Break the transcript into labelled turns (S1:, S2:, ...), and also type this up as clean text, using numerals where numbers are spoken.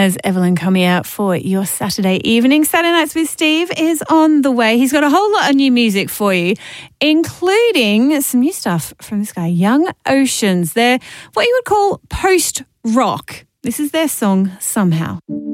S1: As Evelyn coming out for your Saturday evening. Saturday Nights with Steve is on the way. He's got a whole lot of new music for you, including some new stuff from this guy, Young Oceans. They're what you would call post-rock. This is their song, Somehow.